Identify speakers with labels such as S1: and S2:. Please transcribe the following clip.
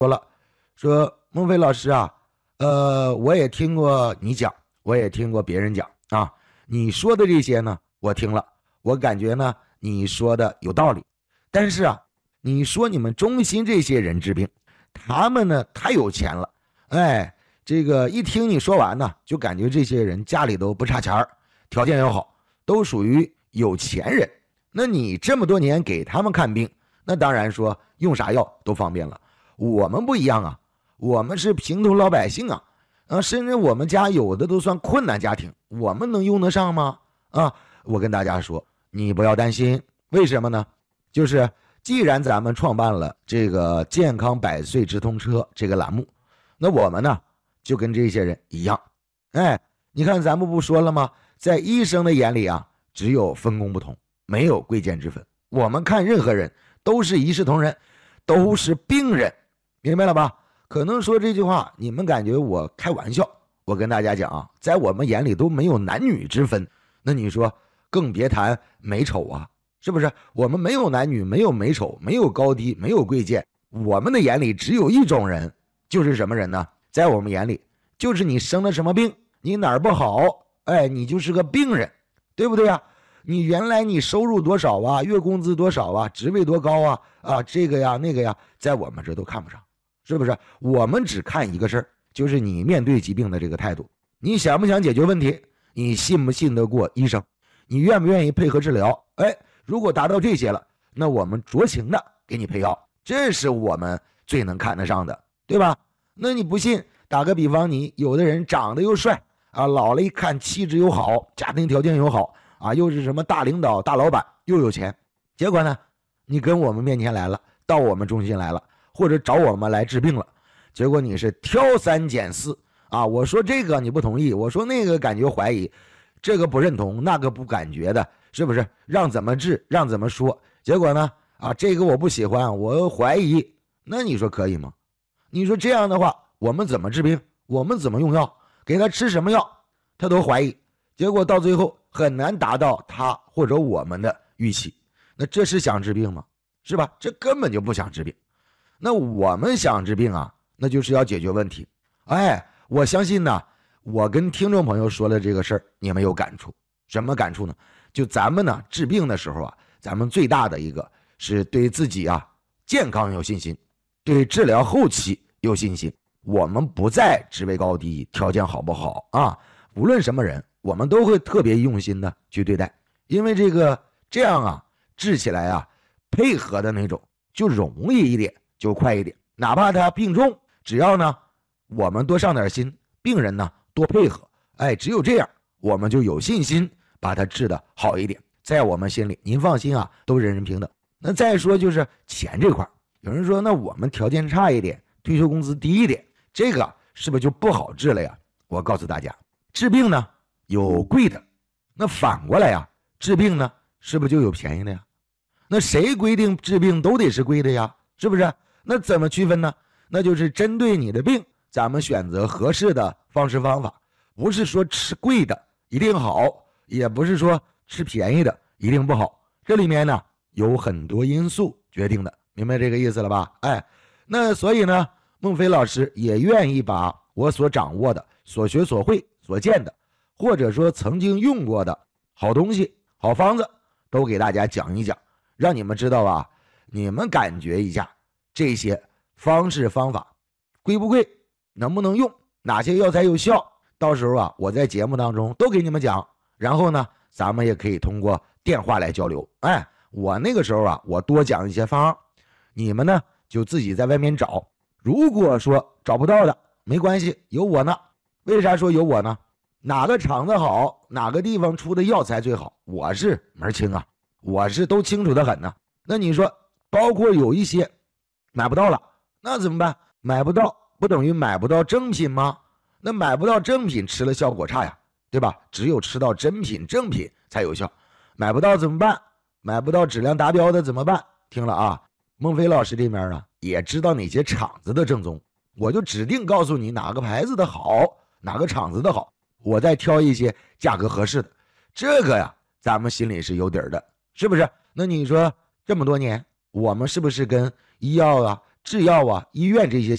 S1: 说孟非老师啊，我也听过你讲，我也听过别人讲啊，你说的这些呢，我听了，我感觉呢，你说的有道理。但是啊，你说你们中心这些人治病，他们呢太有钱了，哎，这个一听你说完呢，就感觉这些人家里都不差钱儿，条件又好，都属于有钱人。那你这么多年给他们看病，那当然说用啥药都方便了。我们不一样啊，我们是平头老百姓啊，甚至我们家有的都算困难家庭，我们能用得上吗？啊，我跟大家说，你不要担心，为什么呢？就是既然咱们创办了这个健康百岁直通车这个栏目，那我们呢就跟这些人一样，哎，你看咱们不说了吗？在医生的眼里啊，只有分工不同，没有贵贱之分。我们看任何人都是一视同仁，都是病人，明白了吧？可能说这句话你们感觉我开玩笑，我跟大家讲啊，在我们眼里都没有男女之分，那你说更别谈美丑啊，是不是？我们没有男女，没有美丑，没有高低，没有贵贱，我们的眼里只有一种人，就是什么人呢？在我们眼里就是你生了什么病，你哪儿不好，哎，你就是个病人，对不对呀？你原来你收入多少啊，月工资多少啊，职位多高啊，这个呀那个呀，在我们这都看不上，是不是？我们只看一个事儿，就是你面对疾病的这个态度，你想不想解决问题，你信不信得过医生，你愿不愿意配合治疗，哎，如果达到这些了，那我们酌情的给你配药，这是我们最能看得上的，对吧？那你不信，打个比方，你有的人长得又帅啊，老了一看气质又好，家庭条件又好啊，又是什么大领导大老板，又有钱，结果呢你跟我们面前来了，到我们中心来了，或者找我们来治病了，结果你是挑三拣四啊，我说这个你不同意，我说那个感觉怀疑，这个不认同，那个不感觉的，是不是？让怎么治让怎么说，结果呢啊，这个我不喜欢，我怀疑，那你说可以吗？你说这样的话，我们怎么治病？我们怎么用药？给他吃什么药？他都怀疑，结果到最后很难达到他或者我们的预期。那这是想治病吗？是吧？这根本就不想治病。那我们想治病啊，那就是要解决问题。哎，我相信呢，我跟听众朋友说的这个事儿，你们有感触。什么感触呢？就咱们呢治病的时候啊，咱们最大的一个是对自己啊健康有信心，对治疗后期有信心。我们不在职位高低、条件好不好啊，无论什么人，我们都会特别用心的去对待，因为这样啊，治起来啊，配合的那种就容易一点，就快一点。哪怕他病重，只要呢我们多上点心，病人呢多配合，哎，只有这样，我们就有信心把他治得好一点。在我们心里，您放心啊，都人人平等。那再说就是钱这块，有人说那我们条件差一点，退休工资低一点，这个是不是就不好治了呀？我告诉大家，治病呢有贵的，那反过来呀，治病呢是不是就有便宜的呀？那谁规定治病都得是贵的呀？是不是？那怎么区分呢？那就是针对你的病，咱们选择合适的方式方法，不是说吃贵的一定好，也不是说吃便宜的一定不好，这里面呢有很多因素决定的，明白这个意思了吧？哎，那所以呢，孟非老师也愿意把我所掌握的、所学所会、所见的，或者说曾经用过的好东西、好方子，都给大家讲一讲，让你们知道啊，你们感觉一下这些方式方法贵不贵，能不能用，哪些药材有效，到时候啊，我在节目当中都给你们讲，然后呢，咱们也可以通过电话来交流。哎，我那个时候啊，我多讲一些方，你们呢就自己在外面找。如果说找不到的，没关系，有我呢。为啥说有我呢？哪个厂子好，哪个地方出的药材最好，我是门清啊，我是都清楚的很呢。那你说，包括有一些买不到了，那怎么办？买不到不等于买不到正品吗？那买不到正品吃了效果差呀，对吧？只有吃到真品正品才有效。买不到怎么办？买不到质量达标的怎么办？听了啊，孟非老师这边啊也知道哪些厂子的正宗，我就指定告诉你哪个牌子的好，哪个厂子的好，我再挑一些价格合适的。这个呀，咱们心里是有底儿的，是不是？那你说这么多年，我们是不是跟医药啊、制药啊、医院这些